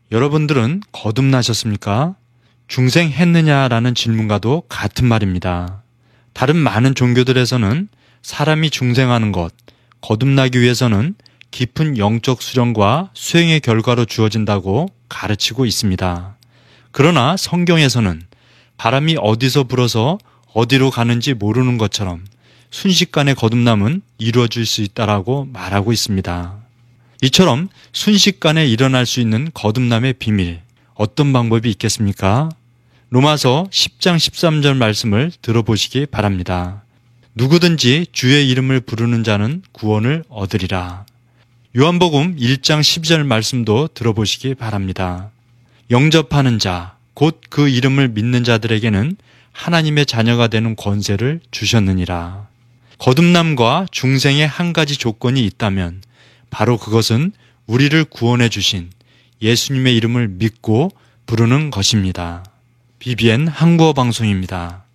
여러분들은 거듭나셨습니까? 중생했느냐라는 질문과도 같은 말입니다. 다른 많은 종교들에서는 사람이 중생하는 것, 거듭나기 위해서는 깊은 영적 수련과 수행의 결과로 주어진다고 가르치고 있습니다. 그러나 성경에서는 바람이 어디서 불어서 어디로 가는지 모르는 것처럼 순식간에 거듭남은 이루어질 수 있다라고 말하고 있습니다. 이처럼 순식간에 일어날 수 있는 거듭남의 비밀, 어떤 방법이 있겠습니까? 로마서 10장 13절 말씀을 들어보시기 바랍니다. 누구든지 주의 이름을 부르는 자는 구원을 얻으리라. 요한복음 1장 12절 말씀도 들어보시기 바랍니다. 영접하는 자, 곧 그 이름을 믿는 자들에게는 하나님의 자녀가 되는 권세를 주셨느니라. 거듭남과 중생의 한 가지 조건이 있다면 바로 그것은 우리를 구원해 주신 예수님의 이름을 믿고 부르는 것입니다. BBN 한국어 방송입니다.